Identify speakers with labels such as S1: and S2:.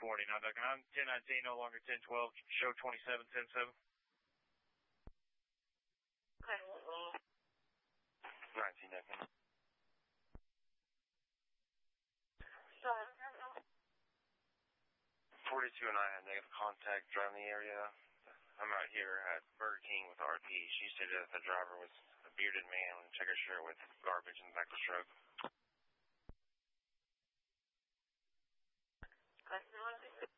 S1: Now, Duncan, I'm 1019, no longer 1012. Show 2710-7.
S2: Okay.
S1: 19, Duncan.
S2: Sorry.
S1: 42 and I had negative contact driving the area. I'm out here at Burger King with RP. She said that the driver was a bearded man with a checkered shirt with garbage in the back of the truck.
S2: Okay.